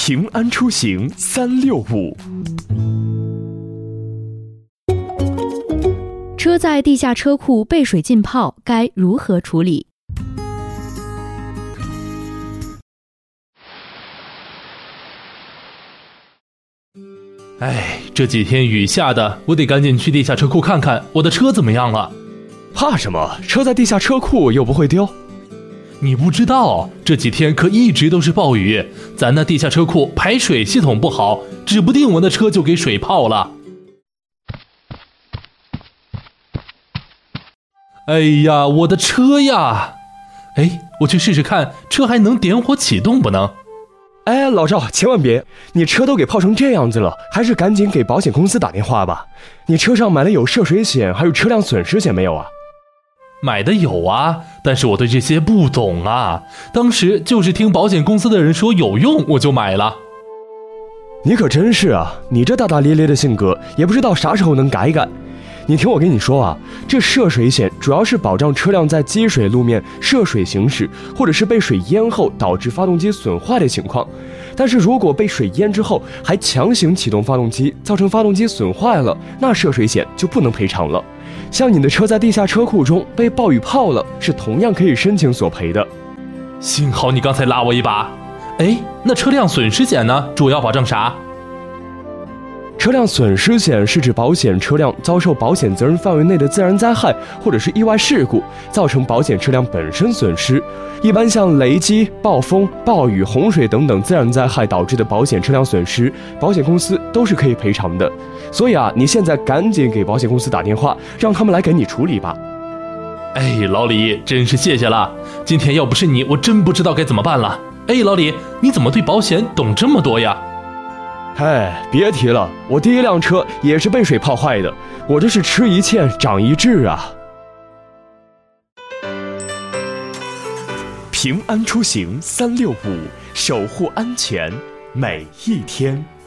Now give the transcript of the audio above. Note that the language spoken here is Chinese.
平安出行365。 车在地下车库被水浸泡，该如何处理？ 这几天雨下的，我得赶紧去地下车库看看我的车怎么样了。 怕什么？车在地下车库又不会丢。 你不知道，这几天可一直都是暴雨，咱那地下车库排水系统不好，指不定我的车就给水泡了。哎呀，我的车呀！我去试试看，车还能点火启动不能？ 老赵，千万别！你车都给泡成这样子了，还是赶紧给保险公司打电话吧。你车上买了有涉水险，还有车辆损失险没有啊？ 买的有啊，但是我对这些不懂啊。当时就是听保险公司的人说有用，我就买了。 你可真是啊，你这大大咧咧的性格，也不知道啥时候能改改。你听我跟你说啊，这涉水险主要是保障车辆在积水路面涉水行驶，或者是被水淹后导致发动机损坏的情况。但是如果被水淹之后还强行启动发动机，造成发动机损坏了，那涉水险就不能赔偿了。像你的车在地下车库中被暴雨泡了，是同样可以申请索赔的。 幸好你刚才拉我一把。那车辆损失险呢？主要保障啥？ 车辆损失险是指保险车辆遭受保险责任范围内的自然灾害或者是意外事故，造成保险车辆本身损失。一般像雷击、暴风、暴雨、洪水等等自然灾害导致的保险车辆损失，保险公司都是可以赔偿的。所以你现在赶紧给保险公司打电话，让他们来给你处理吧。 老李，真是谢谢了。今天要不是你，我真不知道该怎么办了。老李，你怎么对保险懂这么多呀？ 别提了，我第一辆车也是被水泡坏的，我这是吃一堑长一智啊。 平安出行365，守护安全每一天。